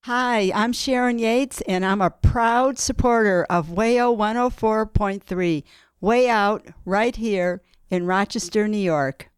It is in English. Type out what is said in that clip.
Hi, I'm Sharon Yates, and I'm a proud supporter of WAYO 104.3, Way Out, right here in Rochester, New York.